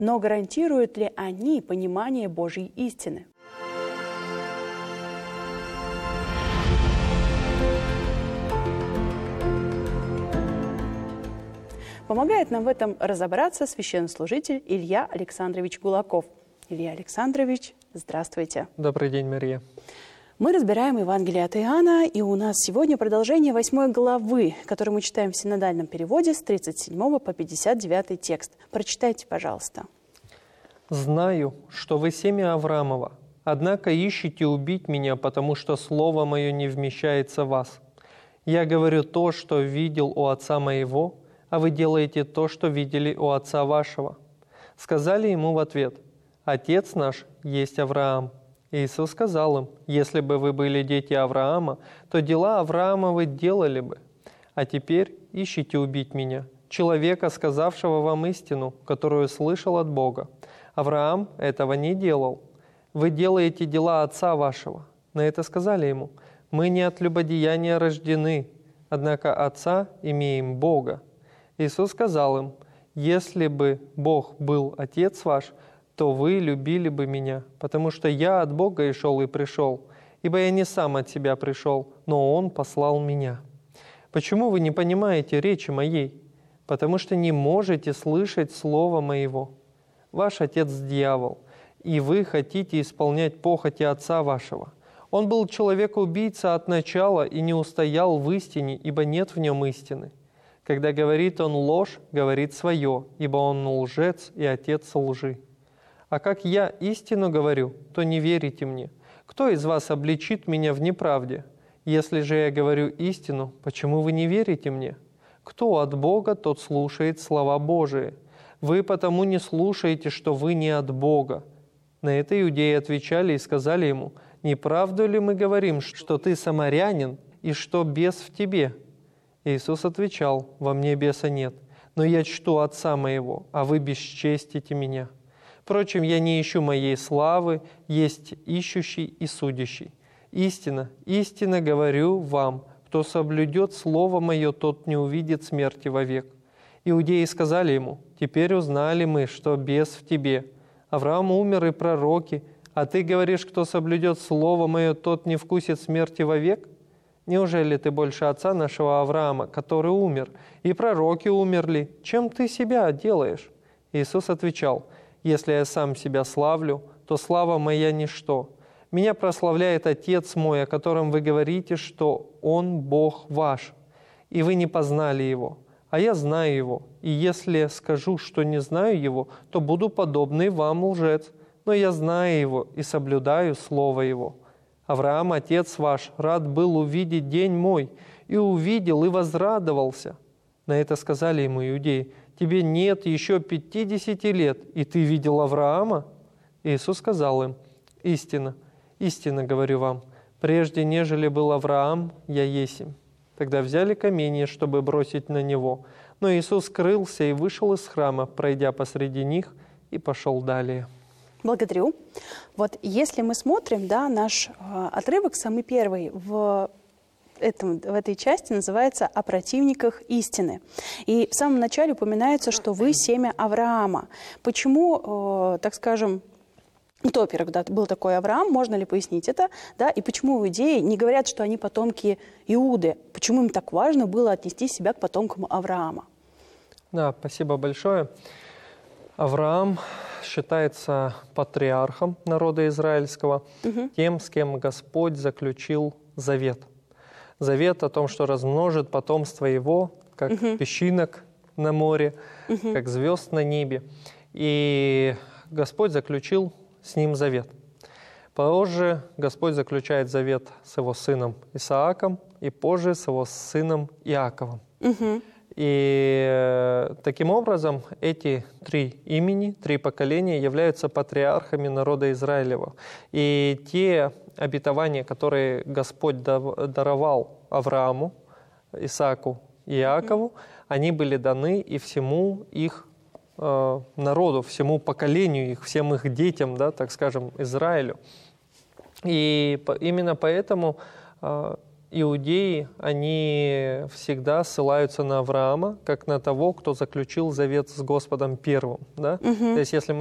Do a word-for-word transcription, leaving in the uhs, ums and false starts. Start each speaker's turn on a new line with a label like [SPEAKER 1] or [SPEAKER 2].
[SPEAKER 1] Но гарантируют ли они понимание Божьей истины? Помогает нам в этом разобраться священнослужитель Илья Александрович Гулаков. Илья Александрович, здравствуйте.
[SPEAKER 2] Добрый день, Мария.
[SPEAKER 1] Мы разбираем Евангелие от Иоанна, и у нас сегодня продолжение восьмой главы, которую мы читаем в синодальном переводе с тридцать седьмого по пятьдесят девятый текст. Прочитайте, пожалуйста.
[SPEAKER 2] «Знаю, что вы семя Авраамова, однако ищете убить меня, потому что слово мое не вмещается в вас. Я говорю то, что видел у отца моего, а вы делаете то, что видели у отца вашего». Сказали ему в ответ: «Отец наш есть Авраам». Иисус сказал им: «Если бы вы были дети Авраама, то дела Авраамовы делали бы. А теперь ищите убить меня, человека, сказавшего вам истину, которую слышал от Бога. Авраам этого не делал. Вы делаете дела отца вашего». На это сказали ему: «Мы не от любодеяния рождены, однако отца имеем Бога». Иисус сказал им: «Если бы Бог был Отец ваш, то вы любили бы Меня, потому что Я от Бога и шел и пришел, ибо Я не сам от себя пришел, но Он послал Меня. Почему вы не понимаете речи Моей? Потому что не можете слышать Слова Моего. Ваш отец дьявол, и вы хотите исполнять похоти отца вашего. Он был человека-убийца от начала и не устоял в истине, ибо нет в нем истины. Когда говорит он ложь, говорит свое, ибо он лжец и отец лжи. А как я истину говорю, то не верите мне. Кто из вас обличит меня в неправде? Если же я говорю истину, почему вы не верите мне? Кто от Бога, тот слушает слова Божии. Вы потому не слушаете, что вы не от Бога». На это иудеи отвечали и сказали ему: «Не правду ли мы говорим, что ты самарянин и что бес в тебе?» Иисус отвечал: «Во мне беса нет, но я чту Отца моего, а вы бесчестите меня. Впрочем, я не ищу моей славы, есть ищущий и судящий. Истина, истинно говорю вам, кто соблюдет слово мое, тот не увидит смерти вовек». Иудеи сказали ему: «Теперь узнали мы, что бес в тебе. Авраам умер и пророки, а ты говоришь, кто соблюдет слово мое, тот не вкусит смерти вовек? Неужели ты больше отца нашего Авраама, который умер, и пророки умерли? Чем ты себя делаешь?» Иисус отвечал: «Если я сам себя славлю, то слава моя ничто. Меня прославляет Отец мой, о котором вы говорите, что Он Бог ваш, и вы не познали Его. А я знаю Его, и если скажу, что не знаю Его, то буду подобный вам лжец, но я знаю Его и соблюдаю Слово Его. Авраам, отец ваш, рад был увидеть день мой, и увидел, и возрадовался». На это сказали ему иудеи: «Тебе нет еще пятидесяти лет, и ты видел Авраама?» Иисус сказал им: «Истинно, истинно говорю вам, прежде нежели был Авраам, я есмь». Тогда взяли камни, чтобы бросить на него. Но Иисус скрылся и вышел из храма, пройдя посреди них, и пошел далее.
[SPEAKER 1] Благодарю. Вот если мы смотрим, да, наш э, отрывок, самый первый в, этом, в этой части, называется «О противниках истины». И в самом начале упоминается, что вы семя Авраама. Почему, э, так скажем, кто, во-первых, да, был такой Авраам, можно ли пояснить это, да, и почему иудеи не говорят, что они потомки Иуды? Почему им так важно было отнести себя к потомкам Авраама?
[SPEAKER 2] Да, спасибо большое. Авраам считается патриархом народа израильского, угу. тем, с кем Господь заключил завет. Завет о том, что размножит потомство его, как угу. песчинок на море, угу. как звезд на небе. И Господь заключил с ним завет. Позже Господь заключает завет с его сыном Исааком и позже с его сыном Иаковом. Угу. И таким образом эти три имени, три поколения являются патриархами народа Израилева. И те обетования, которые Господь даровал Аврааму, Исааку и Иакову, они были даны и всему их э, народу, всему поколению их, всем их детям, да, так скажем, Израилю. И по, именно поэтому э, иудеи, они всегда ссылаются на Авраама, как на того, кто заключил завет с Господом первым. Да?
[SPEAKER 1] Мгм.
[SPEAKER 2] То есть если мы